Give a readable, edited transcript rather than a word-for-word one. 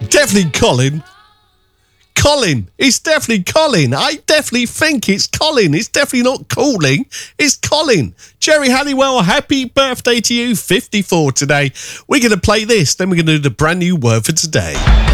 Definitely Colin. Colin. It's definitely Colin. I definitely think it's Colin. It's definitely not Calling. It's Colin. Jerry Halliwell, happy birthday to you. 54 today. We're going to play this. Then we're going to do the brand new word for today.